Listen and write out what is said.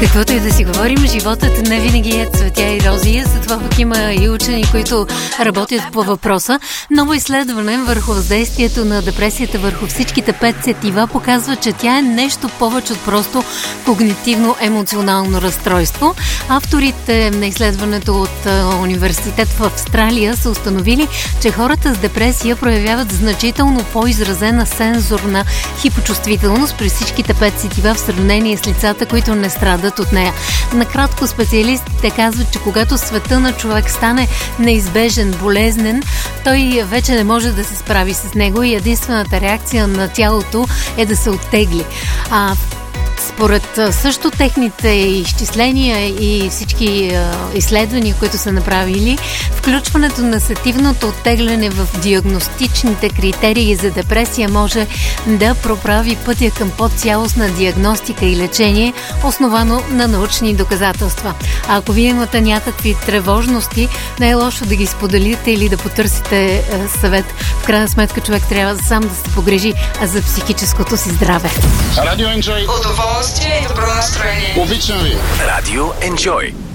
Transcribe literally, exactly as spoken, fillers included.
Каквото и да си говорим, животът не винаги е цветя и розия, затова пък има и учени, които работят по въпроса. Ново изследване върху въздействието на депресията върху всичките пет сетива показва, че тя е нещо повече от просто когнитивно-емоционално разстройство. Авторите на изследването от университет в Австралия са установили, че хората с депресия проявяват значително по-изразена сензорна хипочувствителност при всичките пет сетива в сравнение с лицата, които не страдат от нея. Накратко, специалистите казват, че когато света на човек стане неизбежен, болезнен, той вече не може да се справи с него и единствената реакция на тялото е да се оттегли. А според също техните изчисления и всички изследвания, които са направили, включването на сетивното оттегляне в диагностичните критерии за депресия може да проправи пътя към по-цялостна диагностика и лечение, основано на научни доказателства. А ако вие имате някакви тревожности, не е лошо да ги споделите или да потърсите съвет. В крайна сметка човек трябва сам да се погрижи за психическото си здраве. Радио Enjoy. Удоволствие и добро настроение. Обичам ви. Радио Enjoy.